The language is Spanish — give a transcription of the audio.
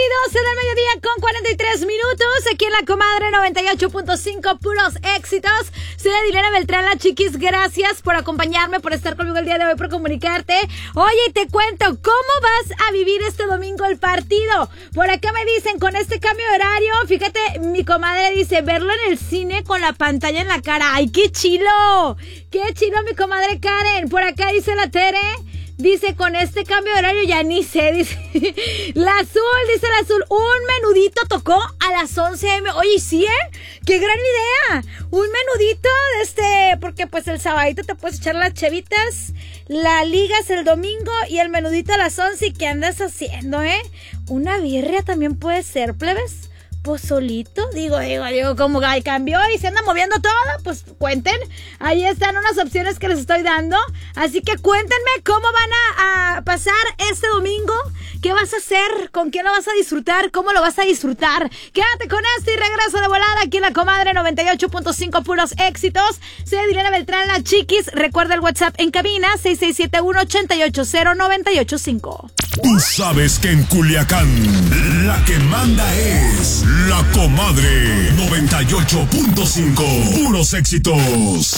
12 del mediodía con 43 minutos. Aquí en La Comadre 98.5, puros éxitos. Soy Adilena Beltrán, la Chiquis. Gracias por acompañarme, por estar conmigo el día de hoy, por comunicarte. Oye, te cuento, ¿cómo vas a vivir este domingo el partido? Por acá me dicen, con este cambio de horario, fíjate, mi comadre dice, verlo en el cine con la pantalla en la cara. ¡Ay, qué chilo! ¡Qué chilo, mi comadre Karen! Por acá dice la Tere. Dice, con este cambio de horario ya ni sé, dice. La Azul, dice la Azul, un menudito tocó a las 11 a.m. Oye, ¿sí, ¡qué gran idea! Un menudito, porque pues el sabadito te puedes echar las chevitas, la ligas el domingo y el menudito a las 11. ¿Y qué andas haciendo, Una birria también puede ser, plebes. Pozolito, digo, como cambió y se anda moviendo todo, pues cuenten, ahí están unas opciones que les estoy dando, así que cuéntenme cómo van a pasar este domingo, qué vas a hacer, con quién lo vas a disfrutar, cómo lo vas a disfrutar. Quédate con esto y regreso de volada aquí en La Comadre 98.5, puros éxitos. Soy Adilena Beltrán, la Chiquis. Recuerda el WhatsApp en cabina, 6671-880-985. Tú sabes que en Culiacán la que manda es La Comadre 98.5. Puros éxitos.